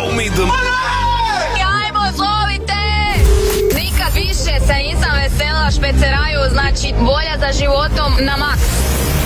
Show me the Ajmo, zovite! Nikad više se nisam vesela špeceraju, znači bolja za životom na maks.